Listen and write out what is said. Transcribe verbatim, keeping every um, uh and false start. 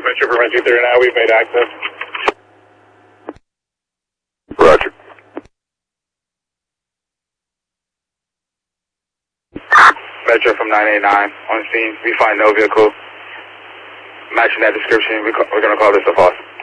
Metro for two thirty-nine, we've made access. Roger. Metro from nine eight nine, on scene. We find no vehicle matching that description. We ca- we're going to call this a false.